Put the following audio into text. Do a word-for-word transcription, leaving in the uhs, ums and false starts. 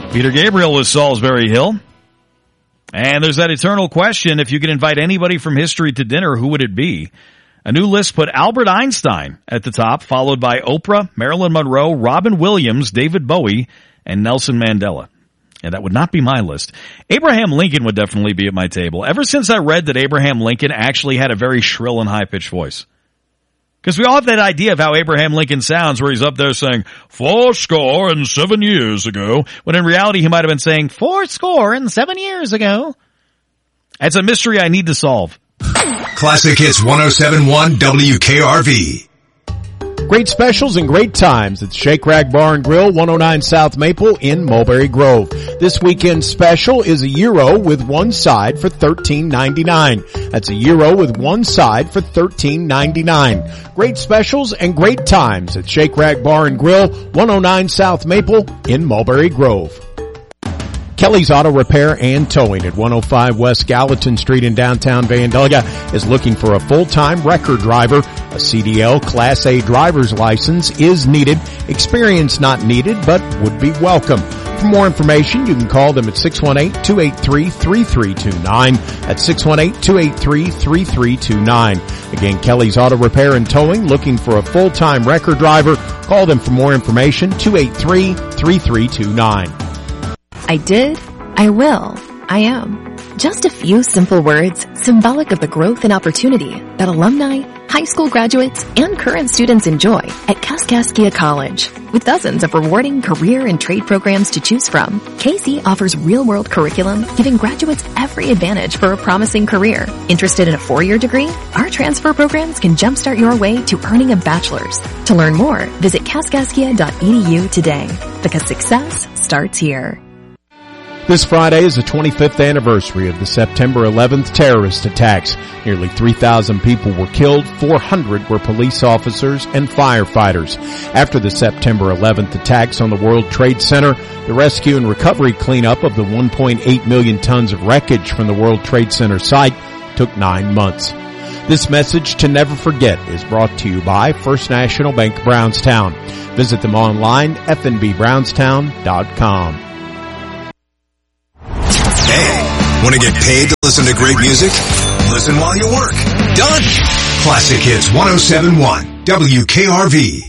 Peter Gabriel was Salisbury Hill. And there's that eternal question, if you could invite anybody from history to dinner, who would it be? A new list put Albert Einstein at the top, followed by Oprah, Marilyn Monroe, Robin Williams, David Bowie, and Nelson Mandela. And that would not be my list. Abraham Lincoln would definitely be at my table. Ever since I read that Abraham Lincoln actually had a very shrill and high-pitched voice. Because we all have that idea of how Abraham Lincoln sounds, where he's up there saying, four score and seven years ago, when in reality he might have been saying, four score and seven years ago. That's a mystery I need to solve. Classic Hits one oh seven point one W K R V. Great specials and great times at Shake Rag Bar and Grill, one oh nine South Maple in Mulberry Grove. This weekend special is a gyro with one side for thirteen ninety-nine. That's a gyro with one side for thirteen ninety-nine. Great specials and great times at Shake Rag Bar and Grill, one oh nine South Maple in Mulberry Grove. Kelly's Auto Repair and Towing at one oh five West Gallatin Street in downtown Vandalia is looking for a full-time record driver. A C D L Class A driver's license is needed. Experience not needed, but would be welcome. For more information, you can call them at six one eight, two eight three, three three two nine. That's six one eight, two eight three, three three two nine. Again, Kelly's Auto Repair and Towing, looking for a full-time record driver. Call them for more information, two eight three, three three two nine. I did, I will, I am. Just a few simple words symbolic of the growth and opportunity that alumni, high school graduates, and current students enjoy at Kaskaskia College. With dozens of rewarding career and trade programs to choose from, K C offers real-world curriculum, giving graduates every advantage for a promising career. Interested in a four-year degree? Our transfer programs can jumpstart your way to earning a bachelor's. To learn more, visit kaskaskia dot e d u today, because success starts here. This Friday is the twenty-fifth anniversary of the September eleventh terrorist attacks. Nearly three thousand people were killed, four hundred were police officers and firefighters. After the September eleventh attacks on the World Trade Center, the rescue and recovery cleanup of the one point eight million tons of wreckage from the World Trade Center site took nine months. This message to never forget is brought to you by First National Bank Brownstown. Visit them online, f n b brownstown dot com. Hey, want to get paid to listen to great music? Listen while you work. Done. Classic Hits one oh seven point one W K R V.